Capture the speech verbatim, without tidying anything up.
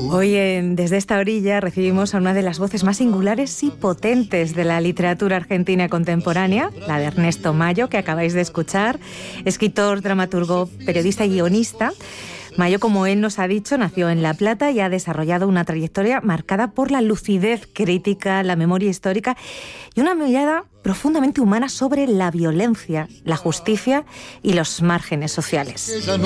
Hoy en Desde esta orilla recibimos a una de las voces más singulares y potentes de la literatura argentina contemporánea, la de Ernesto Mayo, que acabáis de escuchar, escritor, dramaturgo, periodista y guionista. Mayo, como él nos ha dicho, nació en La Plata y ha desarrollado una trayectoria marcada por la lucidez crítica, la memoria histórica y una mirada profundamente humana sobre la violencia, la justicia y los márgenes sociales.